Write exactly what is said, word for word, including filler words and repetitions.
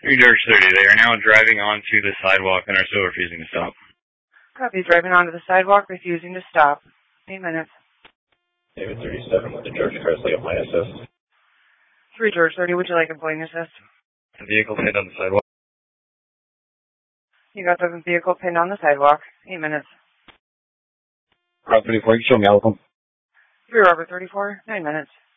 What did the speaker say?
three George thirty, they are now driving onto the sidewalk and are still refusing to stop. Copy, driving onto the sidewalk, refusing to stop. Eight minutes. David thirty-seven with the George Presley of my assist. three George thirty, would you like employing assist? The vehicle pinned on the sidewalk. You got the vehicle pinned on the sidewalk. Eight minutes. Route thirty-four, you can show me outcome. three Robert thirty-four, nine minutes.